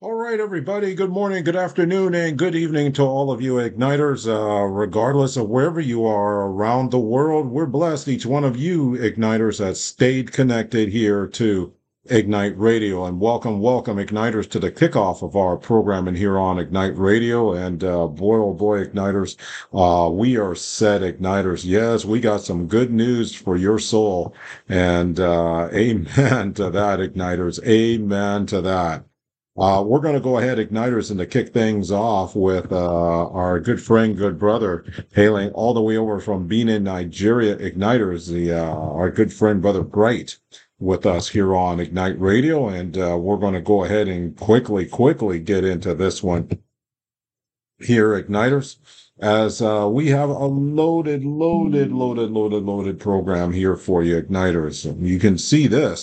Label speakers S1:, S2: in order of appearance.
S1: All right, everybody. Good morning, good afternoon, and good evening to all of you Igniters. Regardless of wherever you are around the world, we're blessed, each one of you Igniters, has stayed connected here to Ignite Radio. And welcome, Igniters, to the kickoff of our programming here on Ignite Radio. And boy, oh boy, Igniters, we are set, Igniters. Yes, we got some good news for your soul. And amen to that, Igniters. Amen to that. We're going to go ahead, Igniters, and to kick things off with our good friend, good brother, hailing all the way over from Benin, Nigeria, Igniters, our good friend, Brother Bright, with us here on Ignite Radio. And we're going to go ahead and quickly get into this one here, Igniters, as we have a loaded program here for you, Igniters. You can see this.